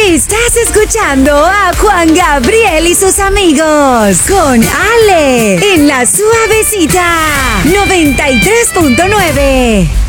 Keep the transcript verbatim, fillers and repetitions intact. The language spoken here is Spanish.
Estás escuchando a Juan Gabriel y sus amigos con Ale en La Suavecita noventa y tres punto nueve.